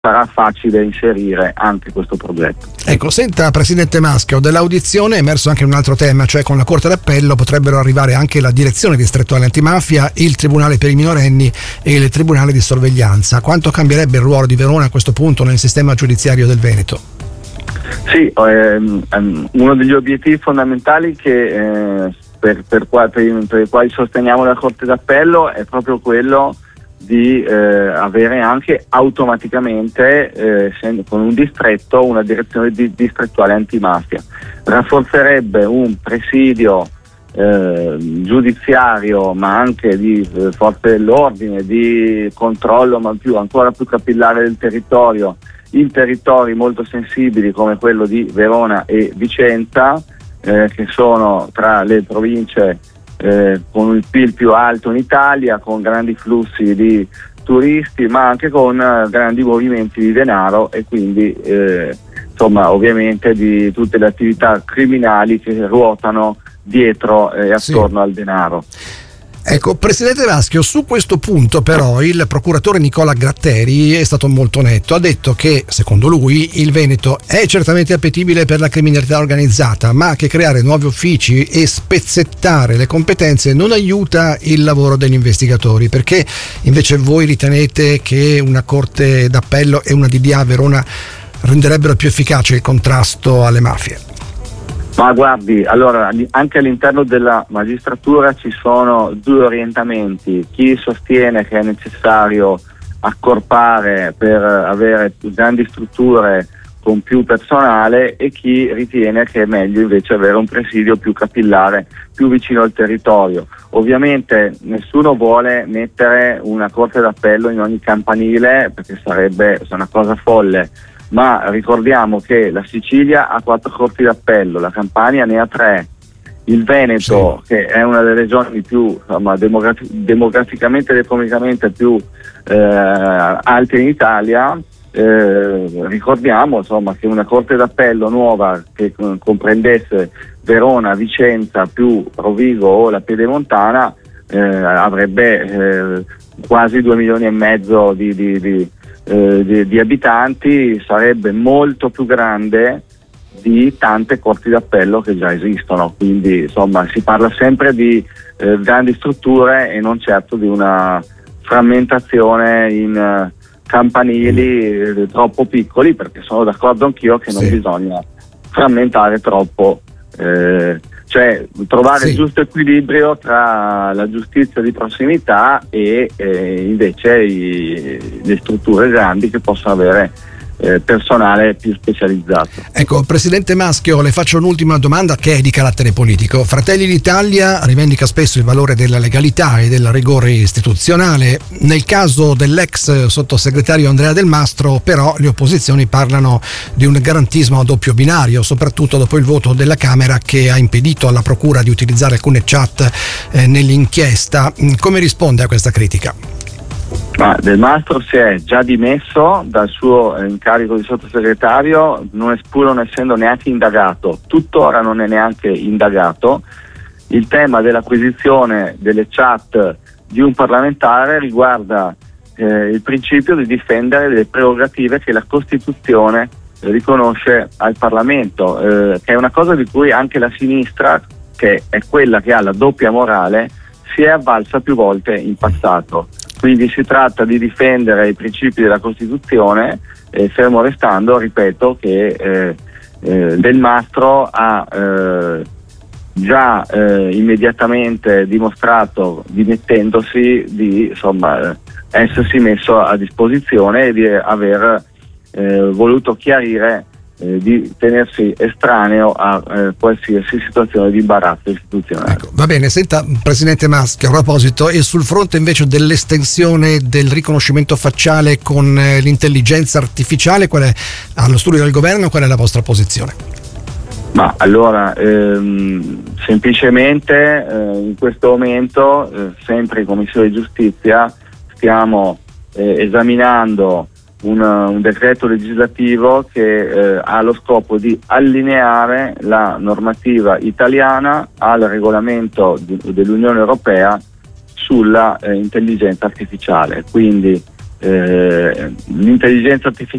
sarà facile inserire anche questo progetto. Ecco, senta Presidente Maschio, dell'audizione è emerso anche un altro tema, cioè con la Corte d'Appello potrebbero arrivare anche la Direzione Distrettuale Antimafia, il Tribunale per i minorenni e il Tribunale di Sorveglianza. Quanto cambierebbe il ruolo di Verona a questo punto nel sistema giudiziario del Veneto? Sì, uno degli obiettivi fondamentali che per i quali sosteniamo la Corte d'Appello è proprio quello di avere anche automaticamente con un distretto una direzione distrettuale antimafia. Rafforzerebbe un presidio giudiziario, ma anche di forze dell'ordine, di controllo, ma ancora più capillare del territorio, in territori molto sensibili come quello di Verona e Vicenza, che sono tra le province con il PIL più alto in Italia, con grandi flussi di turisti, ma anche con grandi movimenti di denaro e quindi insomma ovviamente di tutte le attività criminali che ruotano dietro e attorno al denaro. Ecco, Presidente Maschio, su questo punto però il procuratore Nicola Gratteri è stato molto netto, ha detto che secondo lui il Veneto è certamente appetibile per la criminalità organizzata, ma che creare nuovi uffici e spezzettare le competenze non aiuta il lavoro degli investigatori. Perché invece voi ritenete che una Corte d'Appello e una DDA a Verona renderebbero più efficace il contrasto alle mafie? Ma guardi, allora anche all'interno della magistratura ci sono due orientamenti: chi sostiene che è necessario accorpare per avere grandi strutture con più personale e chi ritiene che è meglio invece avere un presidio più capillare, più vicino al territorio. Ovviamente nessuno vuole mettere una Corte d'Appello in ogni campanile, perché sarebbe una cosa folle, ma ricordiamo che la Sicilia ha 4 corti d'appello, la Campania ne ha 3, il Veneto, che è una delle regioni più demograficamente ed economicamente più alte in Italia, ricordiamo insomma che una Corte d'Appello nuova che comprendesse Verona, Vicenza più Rovigo o la Piedemontana avrebbe quasi 2 milioni e mezzo di abitanti, sarebbe molto più grande di tante corti d'appello che già esistono, quindi insomma si parla sempre di grandi strutture e non certo di una frammentazione in campanili troppo piccoli, perché sono d'accordo anch'io che non bisogna frammentare troppo, cioè trovare il giusto equilibrio tra la giustizia di prossimità e invece le strutture grandi che possono avere personale più specializzato. Ecco, Presidente Maschio, le faccio un'ultima domanda che è di carattere politico. Fratelli d'Italia rivendica spesso il valore della legalità e del rigore istituzionale. Nel caso dell'ex sottosegretario Andrea Del Mastro, però, le opposizioni parlano di un garantismo a doppio binario, soprattutto dopo il voto della Camera che ha impedito alla Procura di utilizzare alcune chat nell'inchiesta. Come risponde a questa critica? Ma Del Mastro si è già dimesso dal suo incarico di sottosegretario, pur non essendo neanche indagato, tuttora non è neanche indagato. Il tema dell'acquisizione delle chat di un parlamentare riguarda il principio di difendere le prerogative che la Costituzione riconosce al Parlamento, che è una cosa di cui anche la sinistra, che è quella che ha la doppia morale, si è avvalsa più volte in passato. Quindi si tratta di difendere i principi della Costituzione, fermo restando, ripeto, che Del Mastro ha già immediatamente dimostrato, dimettendosi, di essersi messo a disposizione e di aver voluto chiarire di tenersi estraneo a qualsiasi situazione di imbarazzo istituzionale. Ecco, va bene, senta Presidente Maschio, a proposito, e sul fronte invece dell'estensione del riconoscimento facciale con l'intelligenza artificiale, qual è, allo studio del governo, qual è la vostra posizione? Ma allora, semplicemente in questo momento, sempre in Commissione Giustizia, stiamo esaminando un decreto legislativo che ha lo scopo di allineare la normativa italiana al regolamento dell'Unione Europea sulla intelligenza artificiale. Quindi l'intelligenza artificiale